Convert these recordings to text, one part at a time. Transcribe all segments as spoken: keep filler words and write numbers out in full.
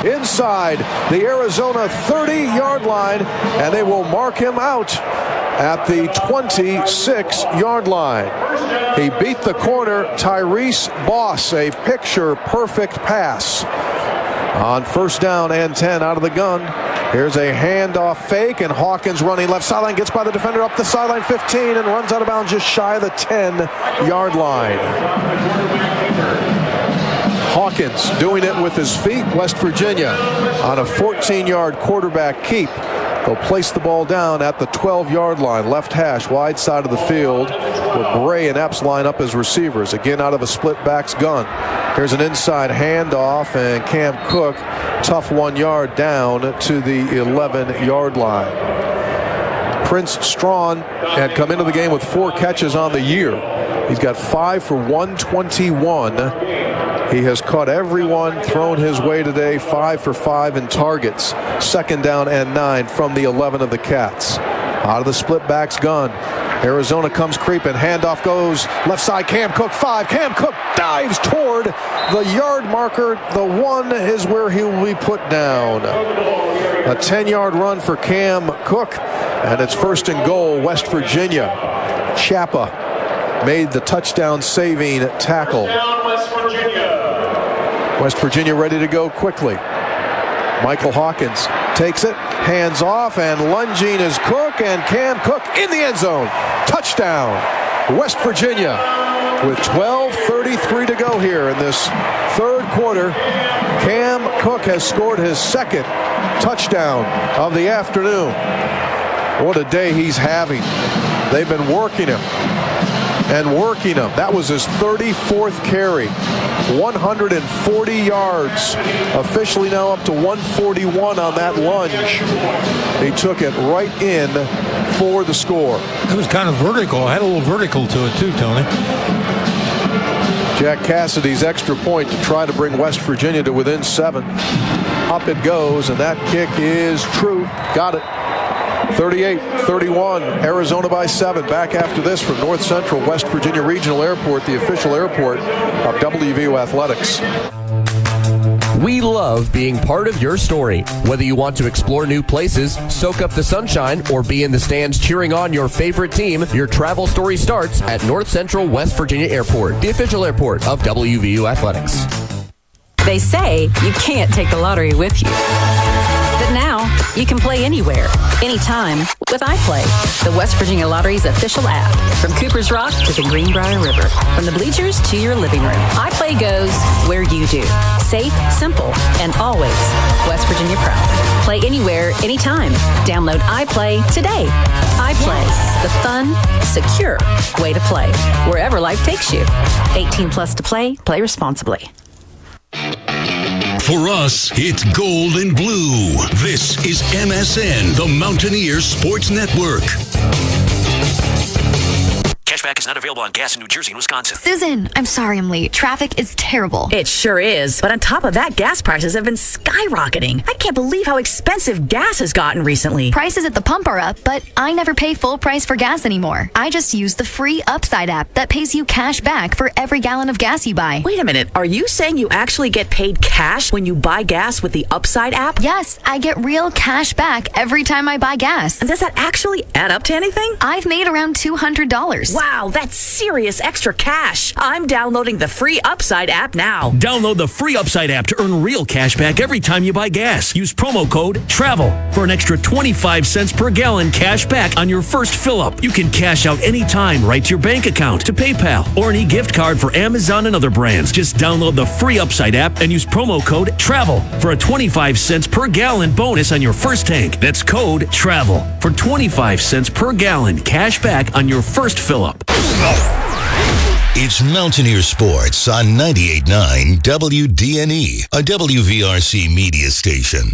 inside the Arizona thirty-yard line, and they will mark him out at the twenty-six-yard line. He beat the corner, Tyrese Boss, a picture-perfect pass on first down and ten out of the gun. Here's a handoff fake, and Hawkins running left sideline, gets by the defender up the sideline fifteen and runs out of bounds just shy of the ten-yard line. Hawkins doing it with his feet. West Virginia on a fourteen-yard quarterback keep. They'll place the ball down at the twelve-yard line, left hash, wide side of the field, where Bray and Epps line up as receivers. Again, out of a split backs gun. Here's an inside handoff, and Cam Cook, tough one yard down to the eleven-yard line. Prince Strawn had come into the game with four catches on the year. He's got five for one twenty-one. He has caught everyone thrown his way today, five for five in targets. Second down and nine from the eleven of the Cats. Out of the split backs gun. Arizona comes creeping. Handoff goes left side. Cam Cook, five. Cam Cook dives toward the yard marker. The one is where he will be put down. A ten-yard run for Cam Cook, and it's first and goal, West Virginia. Chapa made the touchdown-saving tackle. West Virginia ready to go quickly. Michael Hawkins takes it, hands off, and lunging is Cook, and Cam Cook in the end zone. Touchdown, West Virginia, with twelve thirty-three to go here in this third quarter. Cam Cook has scored his second touchdown of the afternoon. What a day he's having. They've been working him and working him. That was his thirty-fourth carry. one hundred forty yards. Officially now up to one forty-one on that lunge. He took it right in for the score. It was kind of vertical. It had a little vertical to it too, Tony. Jack Cassidy's extra point to try to bring West Virginia to within seven. Up it goes, and that kick is true. Got it. thirty-eight thirty-one, Arizona by seven. Back after this from North Central West Virginia Regional Airport, the official airport of W V U Athletics. We love being part of your story. Whether you want to explore new places, soak up the sunshine, or be in the stands cheering on your favorite team, your travel story starts at North Central West Virginia Airport, the official airport of W V U Athletics. They say you can't take the lottery with you. But now, you can play anywhere, anytime with iPlay, the West Virginia Lottery's official app. From Cooper's Rock to the Greenbrier River, from the bleachers to your living room, iPlay goes where you do. Safe, simple, and always West Virginia proud. Play anywhere, anytime. Download iPlay today. iPlay, the fun, secure way to play, wherever life takes you. eighteen plus to play. Play responsibly. For us, it's gold and blue. This is M S N, the Mountaineers Sports Network. Cashback is not available on gas in New Jersey and Wisconsin. Susan, I'm sorry I'm late. Traffic is terrible. It sure is. But on top of that, gas prices have been skyrocketing. I can't believe how expensive gas has gotten recently. Prices at the pump are up, but I never pay full price for gas anymore. I just use the free Upside app that pays you cash back for every gallon of gas you buy. Wait a minute. Are you saying you actually get paid cash when you buy gas with the Upside app? Yes, I get real cash back every time I buy gas. And does that actually add up to anything? I've made around two hundred dollars. Wow, that's serious extra cash. I'm downloading the free Upside app now. Download the free Upside app to earn real cash back every time you buy gas. Use promo code TRAVEL for an extra twenty-five cents per gallon cash back on your first fill-up. You can cash out anytime right to your bank account, to PayPal, or an e-gift card for Amazon and other brands. Just download the free Upside app and use promo code TRAVEL for a twenty-five cents per gallon bonus on your first tank. That's code TRAVEL for twenty-five cents per gallon cash back on your first fill-up. It's Mountaineer Sports on ninety-eight point nine W D N E, a W V R C media station.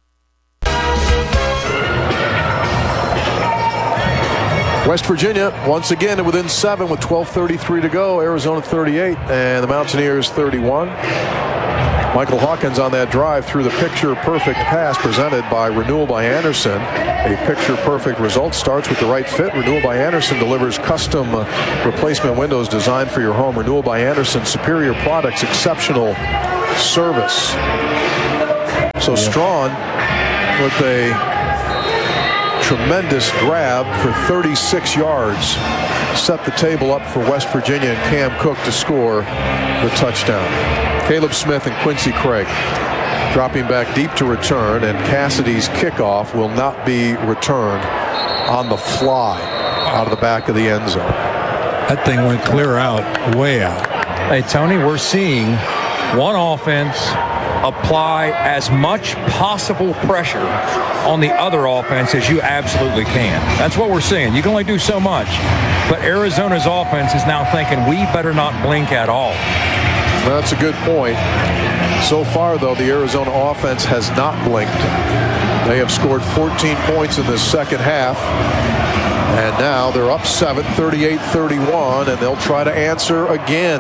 West Virginia once again within seven with twelve thirty-three to go. Arizona thirty-eight and the Mountaineers thirty-one. Michael Hawkins on that drive through the picture-perfect pass presented by Renewal by Anderson. A picture-perfect result starts with the right fit. Renewal by Anderson delivers custom replacement windows designed for your home. Renewal by Anderson, superior products, exceptional service. So Strawn with a tremendous grab for thirty-six yards set the table up for West Virginia and Cam Cook to score the touchdown. Caleb Smith and Quincy Craig dropping back deep to return, and Cassidy's kickoff will not be returned on the fly out of the back of the end zone. That thing went clear out, way out. Hey, Tony, we're seeing one offense apply as much possible pressure on the other offense as you absolutely can. That's what we're seeing. You can only do so much. But Arizona's offense is now thinking we better not blink at all. That's a good point. So far, though, the Arizona offense has not blinked. They have scored fourteen points in the second half. And now they're up seven, thirty-eight thirty-one, and they'll try to answer again.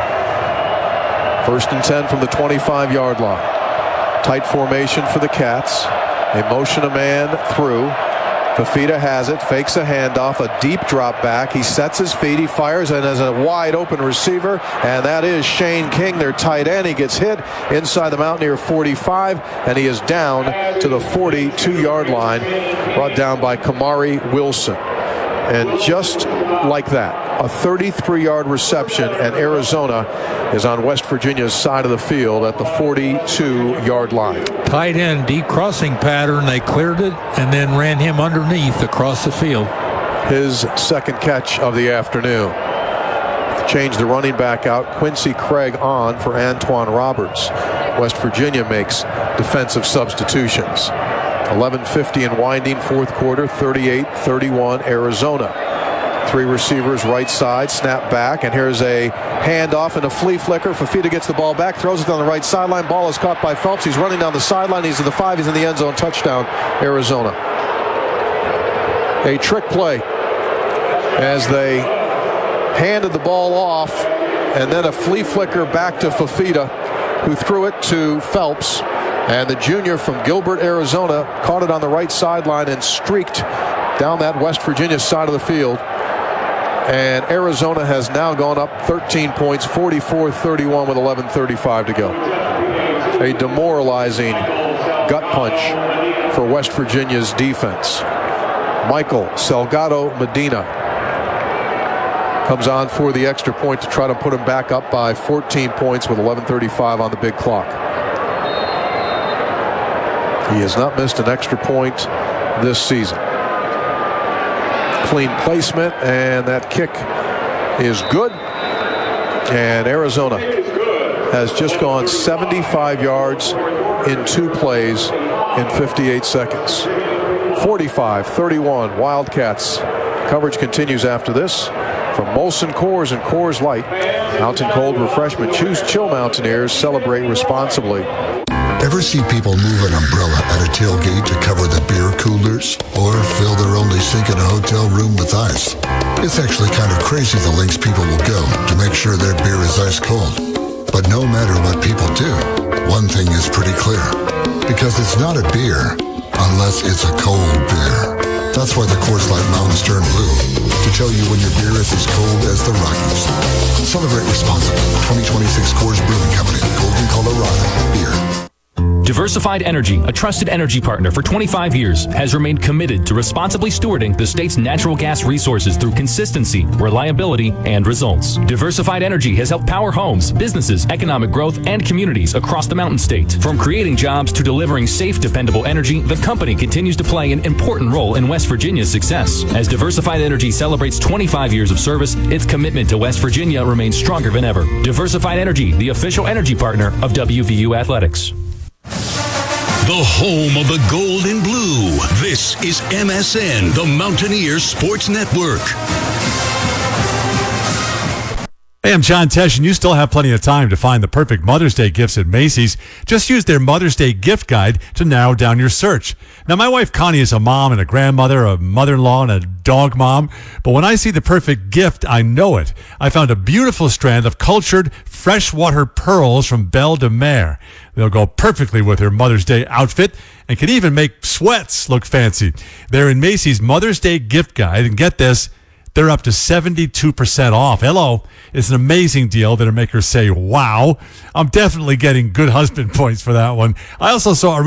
First and ten from the twenty-five yard line. Tight formation for the Cats. They motion a man through. Fafita has it, fakes a handoff, a deep drop back. He sets his feet, he fires, and as a wide open receiver, and that is Shane King, their tight end. He gets hit inside the Mountaineer forty-five, and he is down to the forty-two yard line, brought down by Kamari Wilson. And just like that, a thirty-three yard reception, and Arizona is on West Virginia's side of the field at the forty-two yard line. Tight end, deep crossing pattern. They cleared it and then ran him underneath across the field. His second catch of the afternoon. Change the running back out. Quincy Craig on for Antoine Roberts. West Virginia makes defensive substitutions. eleven fifty and winding, fourth quarter, thirty-eight thirty-one Arizona. Three receivers right side, snap back, and here's a handoff and a flea flicker. Fafita gets the ball back, throws it on the right sideline. Ball is caught by Phelps. He's running down the sideline. He's at the five. He's in the end zone. Touchdown, Arizona. A trick play as they handed the ball off, and then a flea flicker back to Fafita, who threw it to Phelps. And the junior from Gilbert, Arizona, caught it on the right sideline and streaked down that West Virginia side of the field. And Arizona has now gone up thirteen points, forty-four thirty-one with eleven thirty-five to go. A demoralizing gut punch for West Virginia's defense. Michael Salgado Medina comes on for the extra point to try to put him back up by fourteen points with eleven thirty-five on the big clock. He has not missed an extra point this season. Clean placement, and that kick is good. And Arizona has just gone seventy-five yards in two plays in fifty-eight seconds. forty-five thirty-one Wildcats. Coverage continues after this. From Molson Coors and Coors Light, Mountain Cold Refreshment. Choose chill, Mountaineers. Celebrate responsibly. Ever see people move an umbrella at a tailgate to cover the beer coolers? Or fill their only sink in a hotel room with ice? It's actually kind of crazy the lengths people will go to make sure their beer is ice cold. But no matter what people do, one thing is pretty clear. Because it's not a beer unless it's a cold beer. That's why the Coors Light Mountains turn blue, to tell you when your beer is as cold as the Rockies. Celebrate responsibly. twenty twenty-six Coors Brewing Company, Golden, Colorado. Beer. Diversified Energy, a trusted energy partner for twenty-five years, has remained committed to responsibly stewarding the state's natural gas resources through consistency, reliability, and results. Diversified Energy has helped power homes, businesses, economic growth, and communities across the Mountain State. From creating jobs to delivering safe, dependable energy, the company continues to play an important role in West Virginia's success. As Diversified Energy celebrates twenty-five years of service, its commitment to West Virginia remains stronger than ever. Diversified Energy, the official energy partner of W V U Athletics. The home of the gold and blue. This is M S N, the Mountaineer Sports Network. Hey, I'm John Tesh, and you still have plenty of time to find the perfect Mother's Day gifts at Macy's. Just use their Mother's Day gift guide to narrow down your search. Now, my wife Connie is a mom and a grandmother, a mother-in-law, and a dog mom. But when I see the perfect gift, I know it. I found a beautiful strand of cultured freshwater pearls from Belle de Mer. They'll go perfectly with her Mother's Day outfit and can even make sweats look fancy. They're in Macy's Mother's Day gift guide, and get this, they're up to seventy-two percent off. Hello. It's an amazing deal that'll make her say, wow. I'm definitely getting good husband points for that one. I also saw a